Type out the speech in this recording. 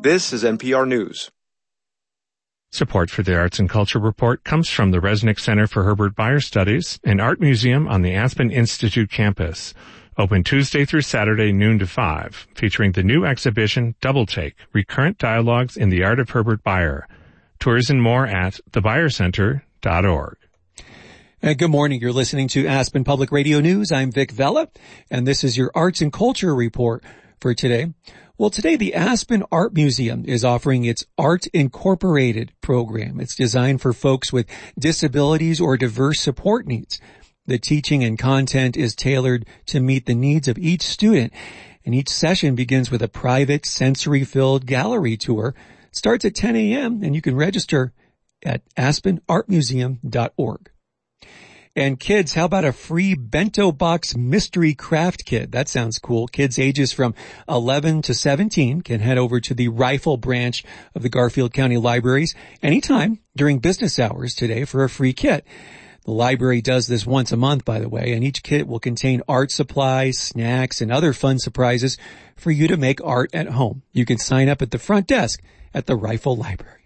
This is NPR News. Support for the Arts and Culture Report comes from the Resnick Center for Herbert Bayer Studies, an art museum on the Aspen Institute campus. Open Tuesday through Saturday, noon to 5, featuring the new exhibition, Double Take, Recurrent Dialogues in the Art of Herbert Bayer. Tours and more at thebuyercenter.org. Good morning. You're listening to Aspen Public Radio News. I'm Vic Vella, and this is your Arts and Culture Report for today. Well, today the Aspen Art Museum is offering its Art Incorporated program. It's designed for folks with disabilities or diverse support needs. The teaching and content is tailored to meet the needs of each student, and each session begins with a private, sensory-filled gallery tour. It starts at 10 a.m., and you can register at aspenartmuseum.org. And kids, how about a free bento box mystery craft kit? That sounds cool. Kids ages from 11 to 17 can head over to the Rifle branch of the Garfield County Libraries anytime during business hours today for a free kit. The library does this once a month, by the way, and each kit will contain art supplies, snacks, and other fun surprises for you to make art at home. You can sign up at the front desk at the Rifle Library.